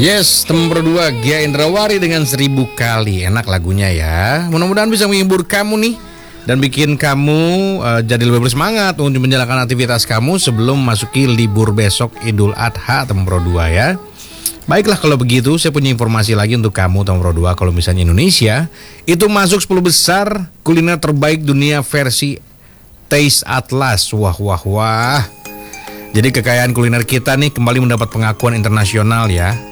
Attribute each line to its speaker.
Speaker 1: Yes, teman berdua Gia Indrawari dengan 1000 kali. Enak lagunya ya. Mudah-mudahan bisa menghibur kamu nih dan bikin kamu jadi lebih bersemangat untuk menjalankan aktivitas kamu sebelum memasuki libur besok Idul Adha, teman berdua ya. Baiklah kalau begitu, saya punya informasi lagi untuk kamu teman berdua. Kalau misalnya Indonesia itu masuk 10 besar kuliner terbaik dunia versi Taste Atlas. Wah wah wah. Jadi kekayaan kuliner kita nih kembali mendapat pengakuan internasional ya.